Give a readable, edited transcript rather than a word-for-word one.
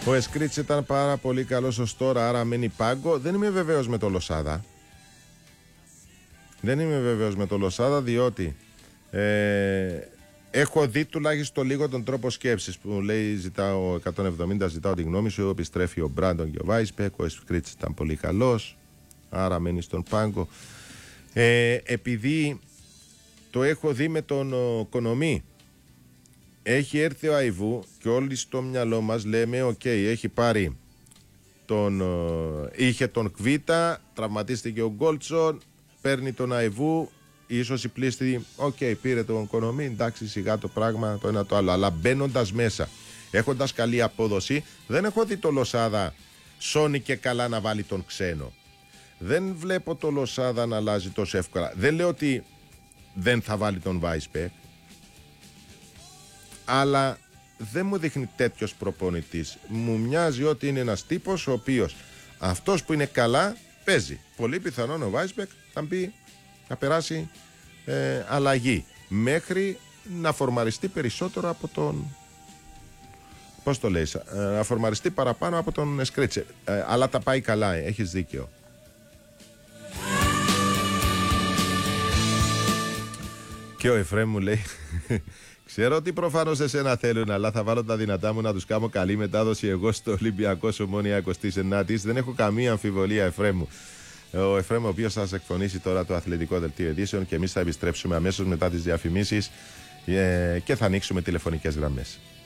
Ο Εσκρίτς ήταν πάρα πολύ καλός ως τώρα, άρα μένει πάγκο. Δεν είμαι βεβαίως με το Λοσάδα. Δεν είμαι βεβαίως με το Λοσάδα, διότι έχω δει τουλάχιστον λίγο τον τρόπο σκέψης που λέει ζητάω 170, ζητάω τη γνώμη σου. Επιστρέφει ο Μπράντον και ο Βάισπεκ. Ο Εσκρίτς ήταν πολύ καλός, άρα μένει στον πάγκο. Επειδή το έχω δει με τον Κονομή, έχει έρθει ο Αϊβού και όλοι στο μυαλό μας λέμε οκ, έχει πάρει είχε τον Κβίτα, τραυματίστηκε ο Γκόλτσον, παίρνει τον Αϊβού, ίσως η πλήστη πήρε τον Κονομή, εντάξει, σιγά το πράγμα το ένα το άλλο. Αλλά μπαίνοντας μέσα, έχοντας καλή απόδοση, δεν έχω δει το Λοσάδα σώνει και καλά να βάλει τον ξένο. Δεν βλέπω το Λοσάδα να αλλάζει τόσο εύκολα. Δεν λέω ότι δεν θα βάλει τον Βάισπεκ, αλλά δεν μου δείχνει τέτοιος προπονητής. Μου μοιάζει ότι είναι ένας τύπος ο οποίος αυτός που είναι καλά παίζει. Πολύ πιθανόν ο Βάισπεκ θα μπει να περάσει αλλαγή μέχρι να φορμαριστεί περισσότερο από τον, πώς το λέει, να φορμαριστεί παραπάνω από τον Εσκρίτσε. Αλλά τα πάει καλά, έχεις δίκιο. Και ο Εφραίμ μου λέει ξέρω ότι προφανώς εσένα θέλουν, αλλά θα βάλω τα δυνατά μου να τους κάνω καλή μετάδοση εγώ στο Ολυμπιακό Ομόνοια 29ης. Δεν έχω καμία αμφιβολία, Εφραίμ μου. Ο Εφραίμ, ο οποίος θα σας εκφωνήσει τώρα το αθλητικό δελτίο ειδήσεων, και εμείς θα επιστρέψουμε αμέσως μετά τις διαφημίσεις και θα ανοίξουμε τηλεφωνικές γραμμές.